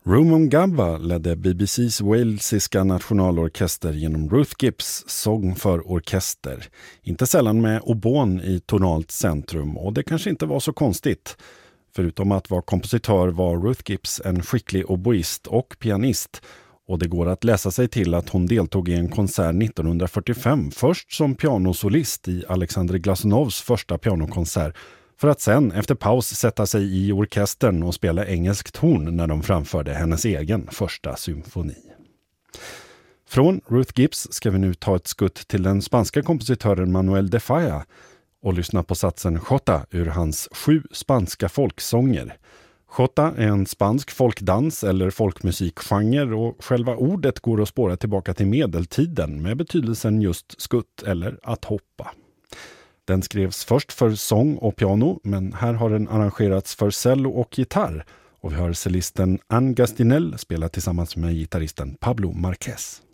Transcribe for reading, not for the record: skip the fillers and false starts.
Rumongamba ledde BBCs walesiska nationalorkester genom Ruth Gibbs sång för orkester. Inte sällan med obon i tonalt centrum, och det kanske inte var så konstigt. Förutom att vara kompositör var Ruth Gibbs en skicklig oboist och pianist, och det går att läsa sig till att hon deltog i en konsert 1945, först som pianosolist i Alexander Glasunovs första pianokonsert, för att sen efter paus sätta sig i orkestern och spela engelskt horn när de framförde hennes egen första symfoni. Från Ruth Gibbs ska vi nu ta ett skutt till den spanska kompositören Manuel de Falla och lyssna på satsen Jota ur hans 7 spanska folksånger. Jota är en spansk folkdans eller folkmusikgenre, och själva ordet går att spåra tillbaka till medeltiden med betydelsen just skutt eller att hoppa. Den skrevs först för sång och piano, men här har den arrangerats för cello och gitarr, och vi hör cellisten Anne Gastinel spela tillsammans med gitarristen Pablo Marquez.